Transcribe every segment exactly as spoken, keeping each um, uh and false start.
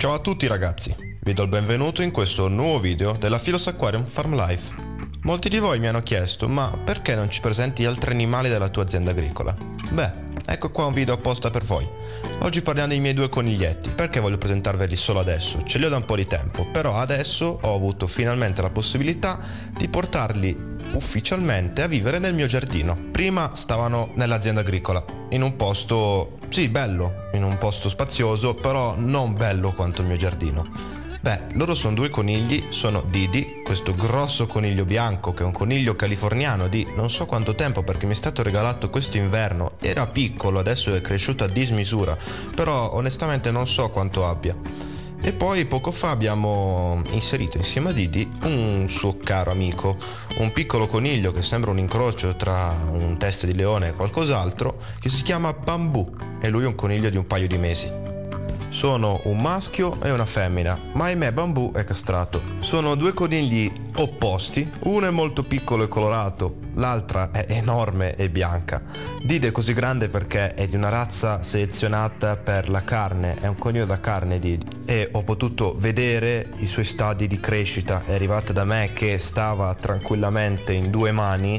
Ciao a tutti ragazzi, vi do il benvenuto in questo nuovo video della Philos Aquarium Farm Life. Molti di voi mi hanno chiesto, ma perché non ci presenti altri animali della tua azienda agricola? Beh, ecco qua un video apposta per voi. Oggi parliamo dei miei due coniglietti. Perché voglio presentarveli solo adesso? Ce li ho da un po' di tempo, però adesso ho avuto finalmente la possibilità di portarli ufficialmente a vivere nel mio giardino. Prima stavano nell'azienda agricola, in un posto, sì, bello, in un posto spazioso, però non bello quanto il mio giardino. Beh, loro sono due conigli, sono Didi, questo grosso coniglio bianco che è un coniglio californiano di non so quanto tempo perché mi è stato regalato questo inverno, era piccolo, adesso è cresciuto a dismisura, però onestamente non so quanto abbia. E poi poco fa abbiamo inserito insieme a Didi un suo caro amico, un piccolo coniglio che sembra un incrocio tra un testa di leone e qualcos'altro, che si chiama Bambù, e lui è un coniglio di un paio di mesi. Sono un maschio e una femmina, ma ahimè Bambù è castrato. Sono due conigli opposti, uno è molto piccolo e colorato, l'altra è enorme e bianca. Didi è così grande perché è di una razza selezionata per la carne, è un coniglio da carne Didi, e ho potuto vedere i suoi stadi di crescita. È arrivata da me che stava tranquillamente in due mani,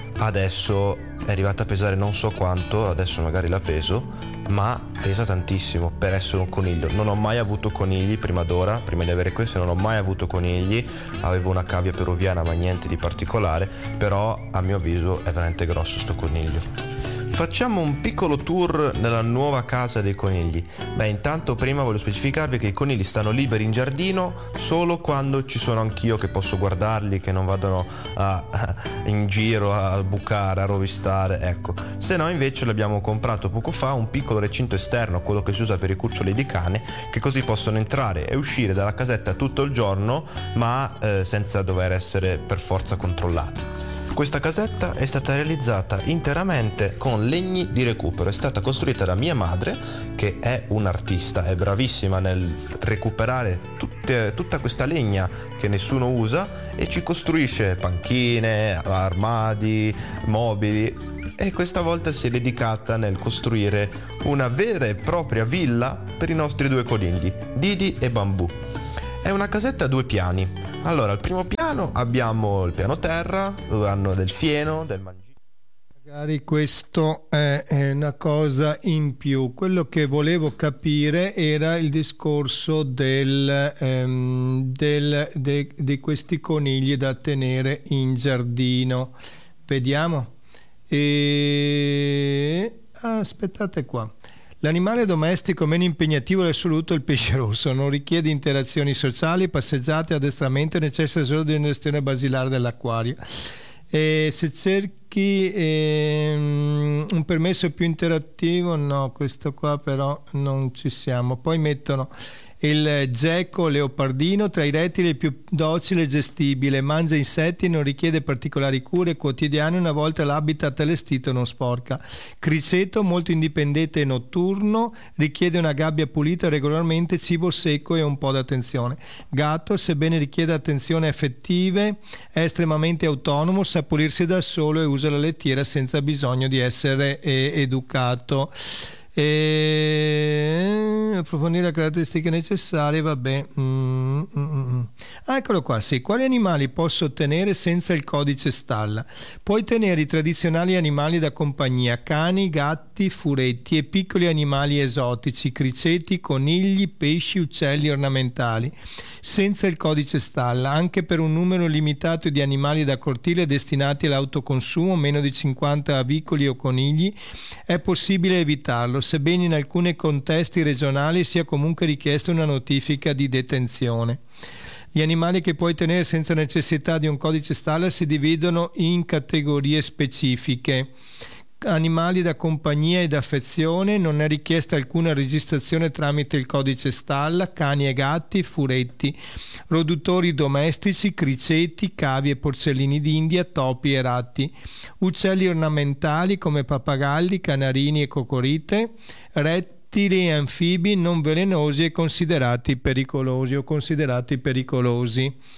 adesso è arrivata a pesare non so quanto, adesso magari la peso, ma pesa tantissimo per essere un coniglio. Non ho mai avuto conigli prima d'ora, prima di avere questo non ho mai avuto conigli, avevo una cavia peruviana ma niente di particolare, però a mio avviso è veramente grosso sto coniglio. Facciamo un piccolo tour nella nuova casa dei conigli. Beh, intanto prima voglio specificarvi che i conigli stanno liberi in giardino solo quando ci sono anch'io che posso guardarli, che non vadano a, in giro a bucare, a rovistare, ecco. Se no invece l'abbiamo comprato poco fa un piccolo recinto esterno, quello che si usa per i cuccioli di cane, che così possono entrare e uscire dalla casetta tutto il giorno, ma eh, senza dover essere per forza controllati. Questa casetta è stata realizzata interamente con legni di recupero, è stata costruita da mia madre che è un'artista, è bravissima nel recuperare tutte, tutta questa legna che nessuno usa e ci costruisce panchine, armadi, mobili, e questa volta si è dedicata nel costruire una vera e propria villa per i nostri due conigli, Didi e Bambù. È una casetta a due piani. Allora, al primo piano abbiamo il piano terra, dove hanno del fieno, del mangime. Magari questo è una cosa in più. Quello che volevo capire era il discorso del, ehm, del, de, di questi conigli da tenere in giardino. Vediamo. E... aspettate qua. L'animale domestico meno impegnativo dell'assoluto è il pesce rosso, non richiede interazioni sociali, passeggiate, addestramento, necessita solo di una gestione basilare dell'acquario. E se cerchi ehm, un permesso più interattivo, no, questo qua però non ci siamo. Poi mettono il geco leopardino, tra i rettili il più docile e gestibile, mangia insetti, non richiede particolari cure quotidiane, una volta l'habitat allestito non sporca. Criceto, molto indipendente e notturno, richiede una gabbia pulita regolarmente, cibo secco e un po' d'attenzione. Gatto, sebbene richieda attenzioni affettive, è estremamente autonomo, sa pulirsi da solo e usa la lettiera senza bisogno di essere eh, educato. E approfondire le caratteristiche necessarie, vabbè. Mm, mm, mm. Ah, eccolo qua, sì. Quali animali posso ottenere senza il codice stalla? Puoi tenere i tradizionali animali da compagnia, cani, gatti, furetti e piccoli animali esotici, criceti, conigli, pesci, uccelli ornamentali, senza il codice stalla, anche per un numero limitato di animali da cortile destinati all'autoconsumo, meno di cinquanta avicoli o conigli, è possibile evitarlo, sebbene in alcuni contesti regionali sia comunque richiesta una notifica di detenzione. Gli animali che puoi tenere senza necessità di un codice stalla si dividono in categorie specifiche. Animali da compagnia ed affezione, non è richiesta alcuna registrazione tramite il codice stalla, cani e gatti, furetti, roduttori domestici, criceti, cavi e porcellini d'India, topi e ratti, uccelli ornamentali come pappagalli, canarini e cocorite, rettili e anfibi non velenosi e considerati pericolosi o considerati pericolosi.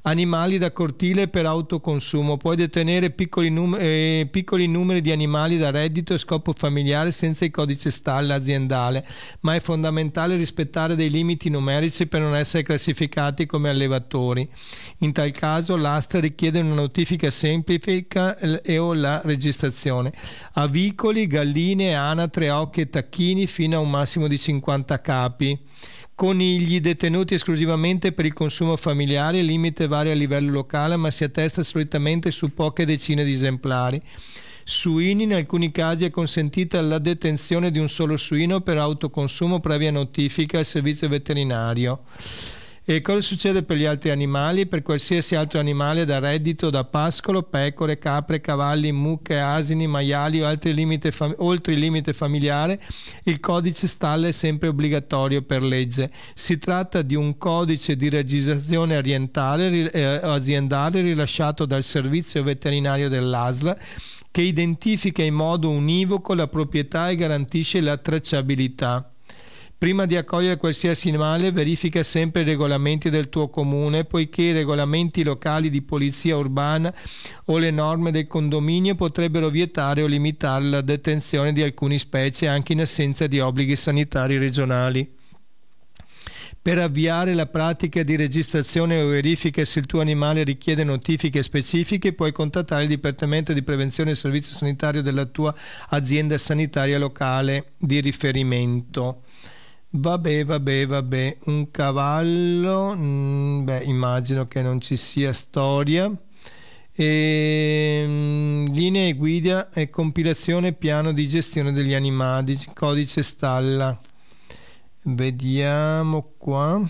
Animali da cortile per autoconsumo. Puoi detenere piccoli, num- eh, piccoli numeri di animali da reddito e scopo familiare senza il codice stalla aziendale, ma è fondamentale rispettare dei limiti numerici per non essere classificati come allevatori. In tal caso l'A S T richiede una notifica semplifica e o la registrazione. Avicoli, galline, anatre, occhi e tacchini fino a un massimo di cinquanta capi. Conigli detenuti esclusivamente per il consumo familiare, limite varia a livello locale ma si attesta solitamente su poche decine di esemplari. Suini, in alcuni casi è consentita la detenzione di un solo suino per autoconsumo previa notifica al servizio veterinario. E cosa succede per gli altri animali? Per qualsiasi altro animale da reddito, da pascolo, pecore, capre, cavalli, mucche, asini, maiali o altri limite fam- oltre il limite familiare, il codice stalla è sempre obbligatorio per legge. Si tratta di un codice di registrazione orientale, eh, aziendale rilasciato dal servizio veterinario dell'A S L che identifica in modo univoco la proprietà e garantisce la tracciabilità. Prima di accogliere qualsiasi animale verifica sempre i regolamenti del tuo comune, poiché i regolamenti locali di polizia urbana o le norme del condominio potrebbero vietare o limitare la detenzione di alcune specie anche in assenza di obblighi sanitari regionali. Per avviare la pratica di registrazione o verifica se il tuo animale richiede notifiche specifiche, puoi contattare il Dipartimento di Prevenzione e Servizio Sanitario della tua azienda sanitaria locale di riferimento. Vabbè, vabbè, vabbè, un cavallo, mh, beh, immagino che non ci sia storia. E, mh, linee guida e compilazione piano di gestione degli animali, codice stalla. Vediamo qua.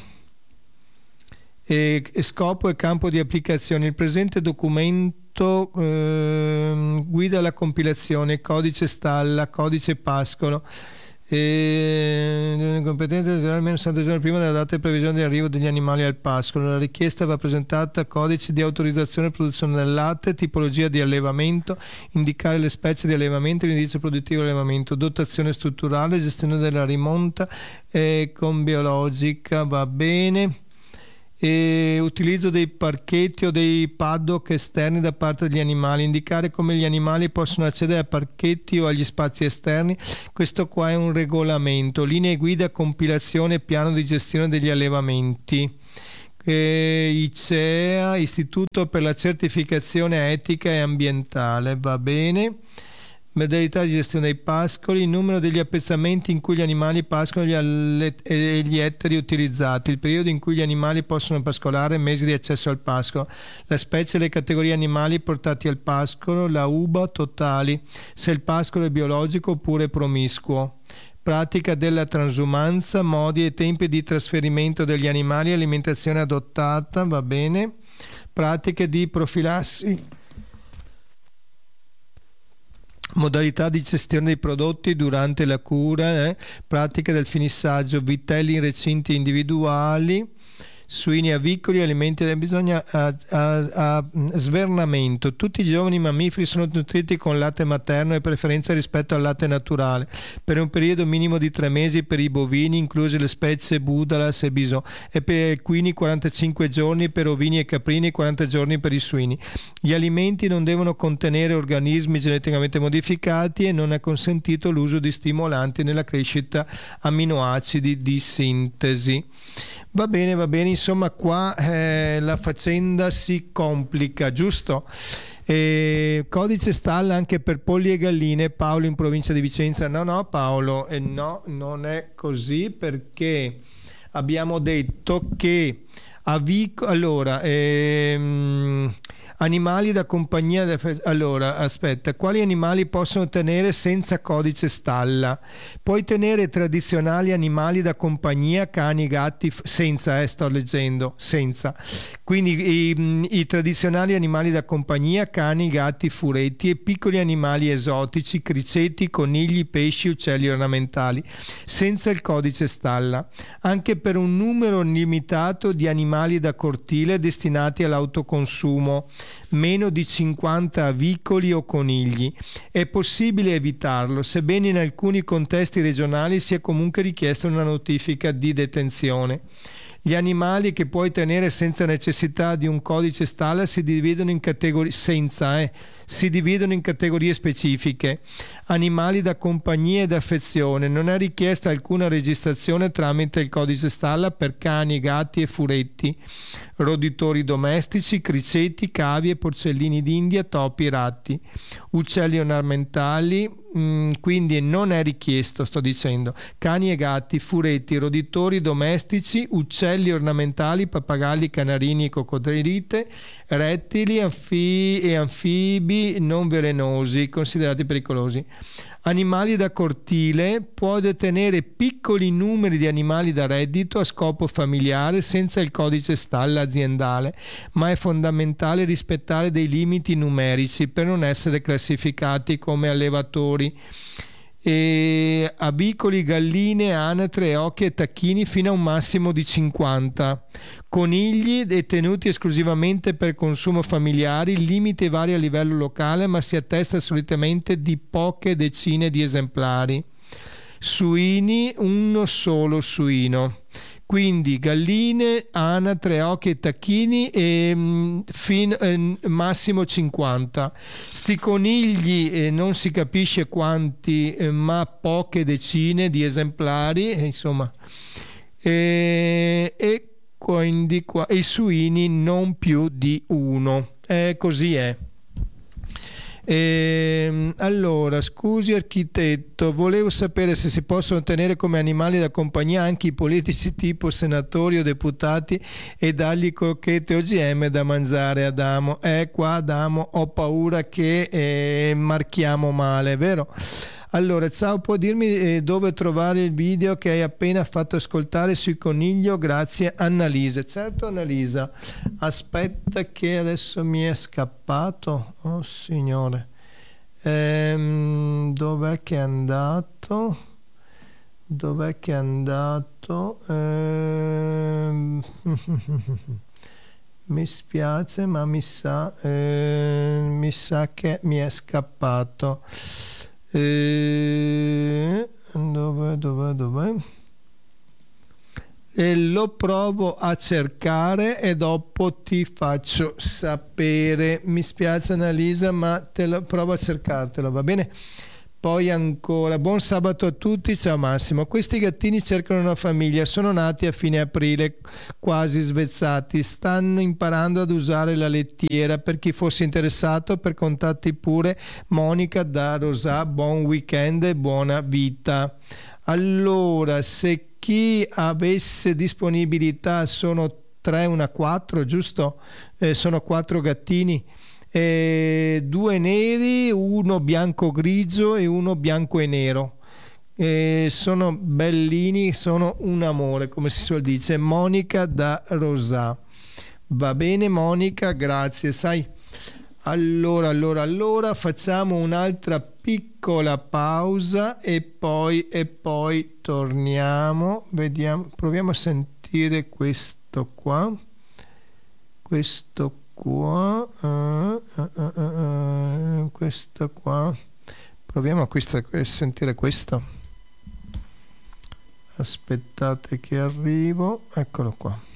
E, e scopo e campo di applicazione. Il presente documento eh, guida la compilazione, codice stalla, codice pascolo. E competenza almeno sessanta giorni prima della data di previsione di arrivo degli animali al pascolo. La richiesta va presentata a codice di autorizzazione e produzione del latte, tipologia di allevamento, indicare le specie di allevamento, l'indice produttivo di allevamento, dotazione strutturale, gestione della rimonta eh, con biologica, va bene. E utilizzo dei parchetti o dei paddock esterni da parte degli animali, indicare come gli animali possono accedere a parchetti o agli spazi esterni. Questo qua è un regolamento. Linee guida, compilazione e piano di gestione degli allevamenti. E I C E A, Istituto per la certificazione etica e ambientale, va bene. Modalità di gestione dei pascoli, il numero degli appezzamenti in cui gli animali pascolano gli alle- e gli ettari utilizzati, il periodo in cui gli animali possono pascolare, mesi di accesso al pascolo, la specie e le categorie animali portati al pascolo, la U B A totali, se il pascolo è biologico oppure promiscuo. Pratica della transumanza, modi e tempi di trasferimento degli animali, alimentazione adottata, va bene. Pratiche di profilassi, modalità di gestione dei prodotti durante la cura, eh? Pratiche del finissaggio, vitelli in recinti individuali, suini avicoli, alimenti da bisogno a, a, a svernamento. Tutti i giovani mammiferi sono nutriti con latte materno e preferenza rispetto al latte naturale per un periodo minimo di tre mesi per i bovini, incluse le specie Budalas e Bison, e per i equini quarantacinque giorni, per ovini e caprini quaranta giorni per i suini. Gli alimenti non devono contenere organismi geneticamente modificati e non è consentito l'uso di stimolanti nella crescita aminoacidi di sintesi. Va bene, va bene, insomma qua eh, la faccenda si complica, giusto? E codice stalla anche per polli e galline. Paolo in provincia di Vicenza. No, no Paolo, eh, no, non è così, perché abbiamo detto che avico, allora ehm, animali da compagnia. Allora, aspetta, quali animali possono tenere senza codice stalla? Puoi tenere tradizionali animali da compagnia, cani, gatti, senza, eh, sto leggendo, senza. Quindi i, i tradizionali animali da compagnia, cani, gatti, furetti, e piccoli animali esotici, criceti, conigli, pesci, uccelli ornamentali, senza il codice stalla. Anche per un numero limitato di animali da cortile destinati all'autoconsumo, meno di cinquanta avicoli o conigli. È possibile evitarlo, sebbene in alcuni contesti regionali sia comunque richiesta una notifica di detenzione. Gli animali che puoi tenere senza necessità di un codice stalla si dividono in categorie senza, eh, si dividono in categorie specifiche. Animali da compagnia e d'affezione. Non è richiesta alcuna registrazione tramite il codice stalla per cani, gatti e furetti, roditori domestici, criceti, cavie, porcellini d'India, topi, ratti, uccelli ornamentali, mh, quindi non è richiesto, sto dicendo, cani e gatti, furetti, roditori domestici, uccelli ornamentali, pappagalli, canarini e coccodrilite, rettili anfi- e anfibi non velenosi, considerati pericolosi. Animali da cortile. Può detenere piccoli numeri di animali da reddito a scopo familiare senza il codice stalla aziendale, ma è fondamentale rispettare dei limiti numerici per non essere classificati come allevatori. E abicoli, galline, anatre, occhi e tacchini fino a un massimo di cinquanta. Conigli detenuti esclusivamente per consumo familiare, il limite varia a livello locale ma si attesta solitamente di poche decine di esemplari. Suini, uno solo suino. Quindi galline, anatre, occhi e tacchini e mh, fin, eh, massimo cinquanta. Sti conigli eh, non si capisce quanti, eh, ma poche decine di esemplari, eh, insomma. E, e quindi qua, i suini non più di uno. Eh, così è. E, allora, scusi architetto, volevo sapere se si possono tenere come animali da compagnia anche i politici tipo senatori o deputati e dargli crocchette O G M da mangiare. Adamo, eh qua Adamo ho paura che eh, marchiamo male, vero? Allora, ciao, può dirmi eh, dove trovare il video che hai appena fatto ascoltare sui coniglio? Grazie, Annalisa. Certo, Annalisa. Aspetta che adesso mi è scappato. Oh, signore. Ehm, dov'è che è andato? Dov'è che è andato? Ehm... mi spiace, ma mi sa, eh, mi sa che mi è scappato. Eh, dove, dove, dove? E lo provo a cercare e dopo ti faccio sapere. Mi spiace Annalisa, ma te lo provo a cercartelo, va bene? Poi ancora, buon sabato a tutti, ciao Massimo. Questi gattini cercano una famiglia, sono nati a fine aprile, quasi svezzati, stanno imparando ad usare la lettiera. Per chi fosse interessato, per contatti pure Monica da Rosà. Buon weekend e buona vita. Allora, se chi avesse disponibilità, sono tre, una quattro, giusto? Eh, sono quattro gattini. Eh, due neri, uno bianco grigio e uno bianco e nero. Eh, sono bellini, sono un amore, come si suol dice. Monica da Rosà. Va bene Monica, grazie. Sai, allora, allora, allora facciamo un'altra piccola pausa e poi, e poi torniamo. Vediamo, proviamo a sentire questo qua. Questo qua. Qua, uh, uh, uh, uh, questo qua, proviamo a, questa, a sentire questo. Aspettate che arrivo, eccolo qua.